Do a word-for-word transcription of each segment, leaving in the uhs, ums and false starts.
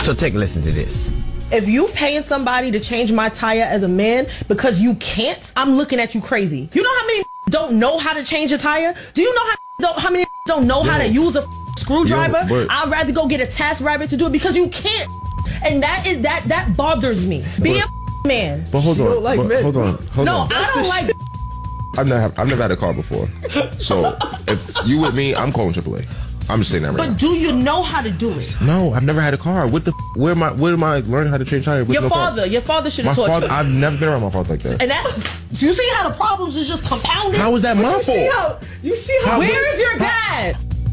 So take a listen to this. If you paying somebody to change my tire as a man because you can't, I'm looking at you crazy. You know how many don't know how to change a tire? Do you know how don't, how many don't know Yo. how to use a screwdriver? Yo, I'd rather go get a task rabbit to do it because you can't. And that is that that bothers me. Be but, a man. But hold on. Like but, hold on. Hold no, on. I don't like I've never I've never had a car before. So if you with me, I'm calling triple A. I'm just saying that right but now. But do you know how to do it? No, I've never had a car. What the? Where am I? Where am I learning how to change tires? Your no father. Car? Your father should have taught father, you. I've never been around my father like that. And that, do you see how the problems is just compounded? How is that my fault? How, you see how? how where is your dad?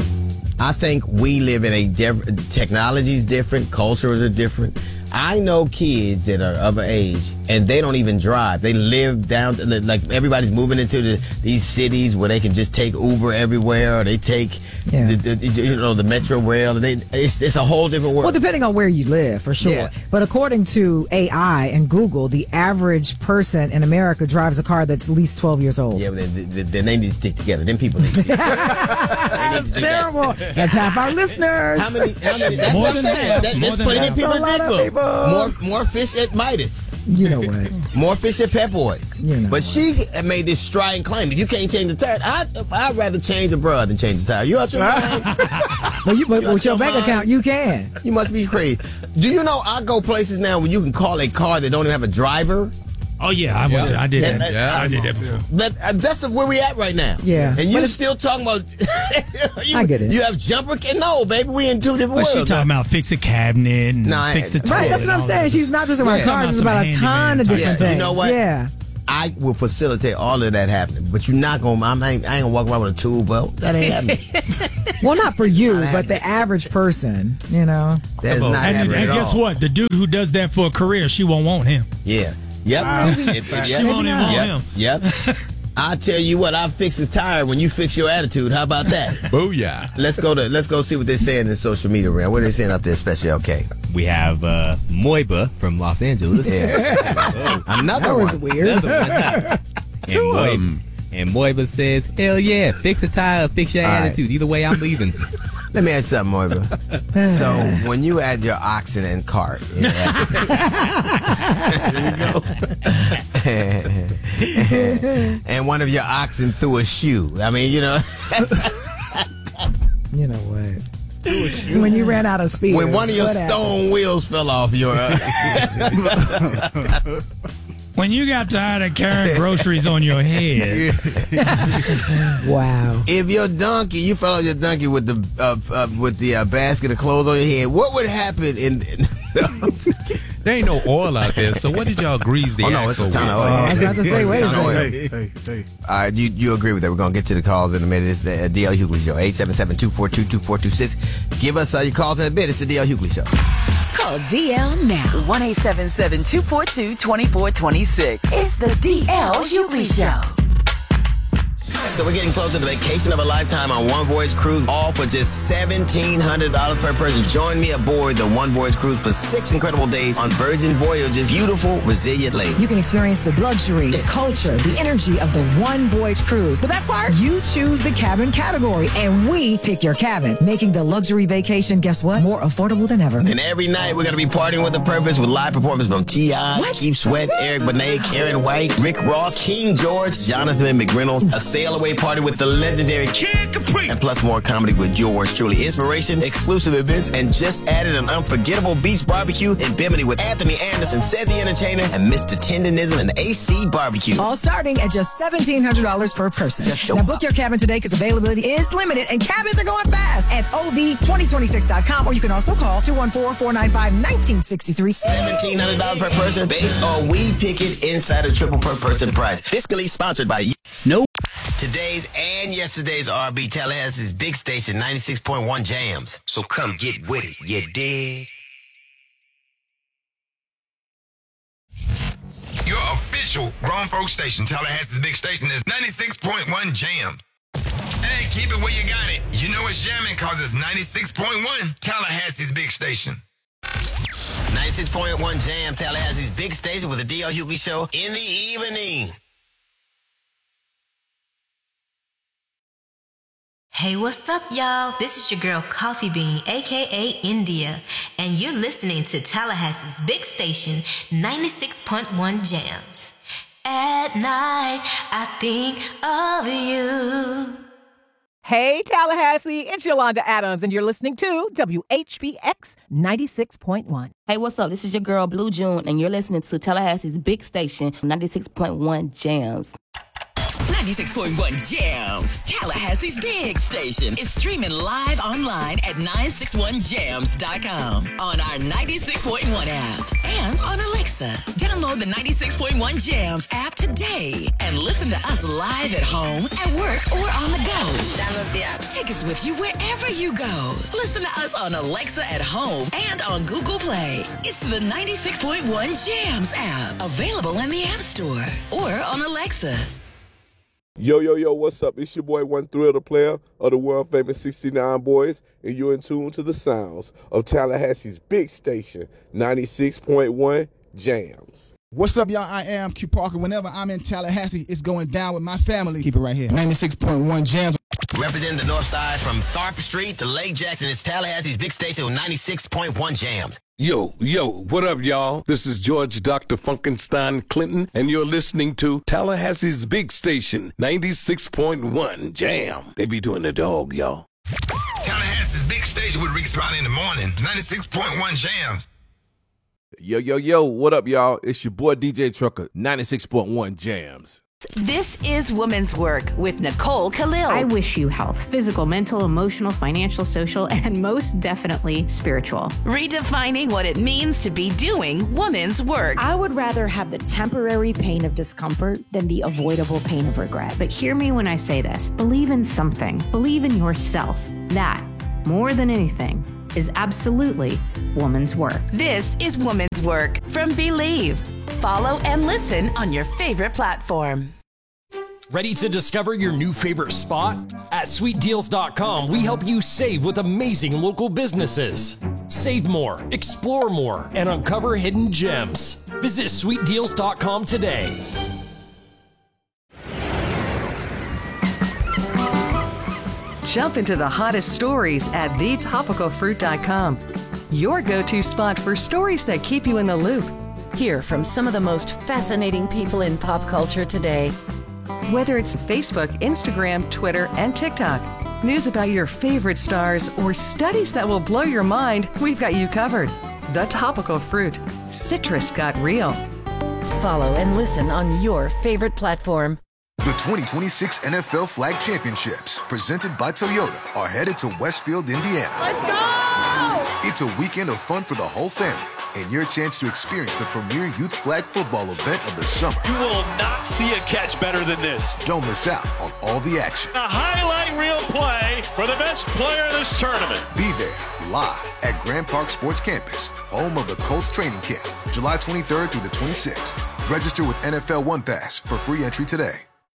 I think we live in a different. Technology's different. Cultures are different. I know kids that are of age and they don't even drive. They live down, like everybody's moving into the, these cities where they can just take Uber everywhere, or they take yeah. the, the you know the Metro Rail. They, it's, it's a whole different world. Well, depending on where you live, for sure. Yeah. But according to A I and Google, the average person in America drives a car that's at least twelve years old. Yeah, but then, then they need to stick together. Then people need to stick together. That's terrible. That. That's half our listeners. How many? How many that's more than half. That, that's plenty of people that think More, more fish at Midas. You know what? More fish at Pep Boys. You know but what? She made this strident claim. If you can't change the tire, I'd, I'd rather change a bra than change the tire. You out your mind? But, you, but you with your, your bank mind? account, you can. You must be crazy. Do you know I go places now where you can call a car that don't even have a driver? Oh, yeah, I, yeah. Went to, I did that. that. Yeah, I did that before. That, uh, that's where we at right now. Yeah. And you still talking about... you, I get it. You have jumper... No, baby, we in two different but worlds. She talking about fix a cabinet and no, fix the toilet. Right, that's what I'm saying. She's not just about yeah. cars. It's about a ton of different yeah. things. You know what? Yeah. I will facilitate all of that happening, but you're not gonna. I'm, I ain't, I ain't gonna walk around with a tool belt. That ain't happening. Well, not for you, not but happening. The average person, you know. That's not and, happening and at guess all. what? The dude who does that for a career, she won't want him. Yeah. Yep. Wow. If, if, she won't even want yep. him. Yep. I tell you what, I'll fix the tire when you fix your attitude. How about that? Booyah. Let's go to let's go see what they're saying in social media realm. What are they saying out there, especially okay? We have uh, Moiba from Los Angeles. Yeah. Another that one. was weird. Another one. and, Moiba, and Moiba says, hell yeah, fix the tire, fix your All attitude. Right. Either way, I'm leaving. Let me ask you something, Moiba. So when you add your oxen and cart, you know, and one of your oxen threw a shoe. I mean, you know. You know what? When you ran out of speed. When one of your stone happened? wheels fell off your. Uh, when you got tired of carrying groceries on your head. Wow. If your donkey, you fell off your donkey with the uh, uh, with the uh, basket of clothes on your head, what would happen in? in there ain't no oil out there, so what did y'all grease the oh, no, axle it's a ton with? of oil. I was about to say, wait a second. Hey, hey, hey. All right, you, you agree with that. We're going to get to the calls in a minute. It's the uh, D L Hughley Show. eight seven seven, two four two, two four two six. Give us uh, your calls in a bit. It's the D L Hughley Show. Call D L now. one eight seven seven, two four two, two four two six. It's the D L Hughley Show. So we're getting closer to the vacation of a lifetime on One Voyage Cruise, all for just seventeen hundred dollars per person. Join me aboard the One Voyage Cruise for six incredible days on Virgin Voyage's beautiful, resilient lady. You can experience the luxury, the culture, the energy of the One Voyage Cruise. The best part? You choose the cabin category, and we pick your cabin, making the luxury vacation, guess what? More affordable than ever. And every night we're going to be partying with a purpose with live performances from T I, Keith Sweat, Eric Benet, Karen White, Rick Ross, King George, Jonathan McReynolds, a sail away party with the legendary Kid Capri, and plus more comedy with yours truly. Inspiration, exclusive events, and just added an unforgettable beach barbecue in Bimini with Anthony Anderson, Ced the Entertainer, and Mister Tendonism and A C Barbecue. All starting at just seventeen hundred dollars per person. Now book your cabin today because availability is limited and cabins are going fast at O V twenty twenty-six dot com, or you can also call two one four, four nine five, one nine six three. seventeen hundred dollars per person based on We Pick It Insider Triple per person price. Fiscally sponsored by you. Nope. Today's and yesterday's R B Tallahassee's big station, ninety-six point one Jams. So come get with it, you dig? Your official grown folk station, Tallahassee's big station, is ninety-six point one Jams. Hey, keep it where you got it. You know it's jamming because it's ninety-six point one Tallahassee's big station. ninety-six point one Jam, Tallahassee's big station with the D L Hughley Show in the evening. Hey, what's up, y'all? This is your girl, Coffee Bean, a k a. India. and you're listening to Tallahassee's big station, ninety-six point one Jams. At night, I think of you. Hey, Tallahassee, it's Yolanda Adams, and you're listening to W H B X ninety-six point one. Hey, what's up? This is your girl, Blue June, and you're listening to Tallahassee's big station, ninety-six point one Jams. ninety-six point one Jams, Tallahassee's big station, is streaming live online at nine six one jams dot com, on our ninety-six point one app, and on Alexa. Download the ninety-six point one Jams app today and listen to us live at home, at work, or on the go. Download the app. Take us with you wherever you go. Listen to us on Alexa at home and on Google Play. It's the ninety-six point one Jams app, available in the App Store or on Alexa. Yo, yo, yo, what's up? It's your boy, One Thrill, the player of the world-famous sixty-nine Boys, and you're in tune to the sounds of Tallahassee's big station, ninety-six point one Jams. What's up, y'all? I am Q Parker. Whenever I'm in Tallahassee, it's going down with my family. Keep it right here. ninety-six point one Jams. Representing the north side from Tharp Street to Lake Jackson, it's Tallahassee's big station with ninety-six point one Jams. Yo, yo, what up, y'all? This is George Doctor Funkenstein Clinton, and you're listening to Tallahassee's big station, ninety-six point one Jam. They be doing the dog, y'all. Tallahassee's big station with Rick Smiley in the morning, ninety-six point one Jams. Yo, yo, yo, what up, y'all? It's your boy, D J Trucker, ninety-six point one Jams. This is Women's Work with Nicole Khalil. I wish you health, physical, mental, emotional, financial, social, and most definitely spiritual. Redefining what it means to be doing women's work. I would rather have the temporary pain of discomfort than the avoidable pain of regret. But hear me when I say this. Believe in something. Believe in yourself. That, more than anything, is absolutely woman's work. This is Women's Work from Believe. Follow and listen on your favorite platform. Ready to discover your new favorite spot? At sweet deals dot com, we help you save with amazing local businesses. Save more, explore more, and uncover hidden gems. Visit sweet deals dot com today. Jump into the hottest stories at the topical fruit dot com. Your go-to spot for stories that keep you in the loop. Hear from some of the most fascinating people in pop culture today. Whether it's Facebook, Instagram, Twitter, and TikTok, news about your favorite stars, or studies that will blow your mind, we've got you covered. The Topical Fruit. Citrus got real. Follow and listen on your favorite platform. The twenty twenty-six N F L Flag Championships, presented by Toyota, are headed to Westfield, Indiana. Let's go! It's a weekend of fun for the whole family, and your chance to experience the premier youth flag football event of the summer. You will not see a catch better than this. Don't miss out on all the action. A highlight reel play for the best player in this tournament. Be there, live at Grand Park Sports Campus, home of the Colts training camp, July twenty-third through the twenty-sixth. Register with N F L One Pass for free entry today.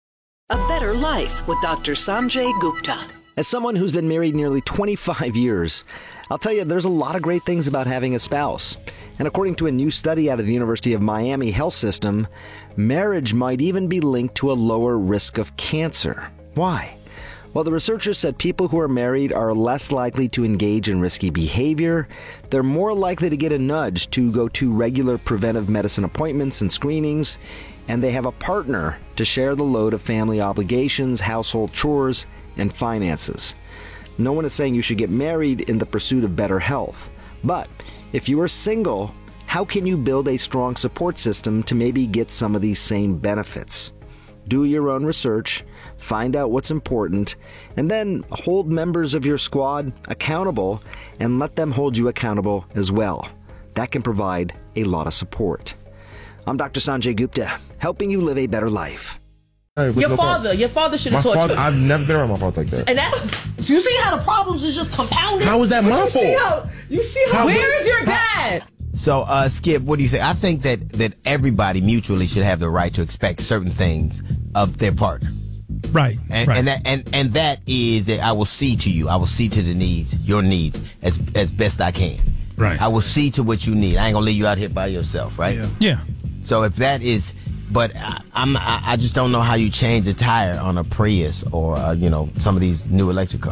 A Better Life with Doctor Sanjay Gupta. As someone who's been married nearly twenty-five years, I'll tell you there's a lot of great things about having a spouse. And according to a new study out of the University of Miami Health System, marriage might even be linked to a lower risk of cancer. Why? Well, the researchers said people who are married are less likely to engage in risky behavior, they're more likely to get a nudge to go to regular preventive medicine appointments and screenings, and they have a partner to share the load of family obligations, household chores, and finances. No one is saying you should get married in the pursuit of better health. But if you are single, how can you build a strong support system to maybe get some of these same benefits? Do your own research, find out what's important, and then hold members of your squad accountable and let them hold you accountable as well. That can provide a lot of support. I'm Doctor Sanjay Gupta, helping you live a better life. Hey, your no father, problem. your father should have taught father, you. I've never been around my father like that. And that, you see how the problems is just compounded? How is that my fault? You, you see how, where is your dad? So, uh, Skip, what do you think? I think that, that everybody mutually should have the right to expect certain things of their partner. Right. And, right. and that and, and that is that I will see to you. I will see to the needs, your needs, as as best I can. Right. I will see to what you need. I ain't gonna leave you out here by yourself, right? Yeah. yeah. So if that is, but I, I'm I, I just don't know how you change a tire on a Prius or uh, you know, some of these new electric cars.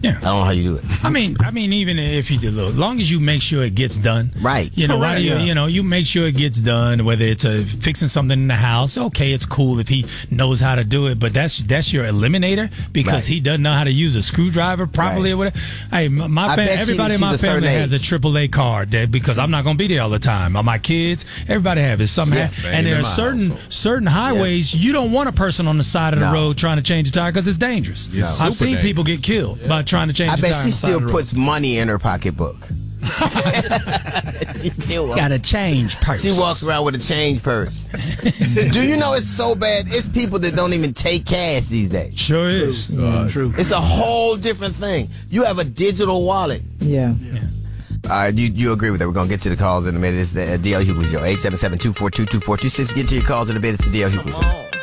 Yeah. I don't know how you do it. I mean, I mean, even if you do, look, as long as you make sure it gets done, right? You know, Correct, why do you, yeah. you know, you make sure it gets done. Whether it's a fixing something in the house, okay, it's cool if he knows how to do it. But that's that's your eliminator because Right. he doesn't know how to use a screwdriver properly or whatever. Hey, my, my I fam- bet she- everybody in she's my a certain family has a age. triple A card that because I'm not going to be there all the time. My kids, everybody have it. Some Yeah. have, Same and there in are my certain household. certain highways you don't want a person on the side of the No. road trying to change a tire because it's dangerous. Yeah. I've Super seen dangerous. people get killed by trying to change. I a bet tire on she the side still of the road. puts money in her pocketbook. Got a change purse. She walks around with a change purse. Do you know it's so bad? It's people that don't even take cash these days. Sure is. Uh, True. It's a whole different thing. You have a digital wallet. Yeah. All right, you, you agree with that? We're going to get to the calls in a minute. It's the uh, D L Hughley Show. eight seven seven, two four two, two four two six. Get to your calls in a bit. It's the D L Hughley Show.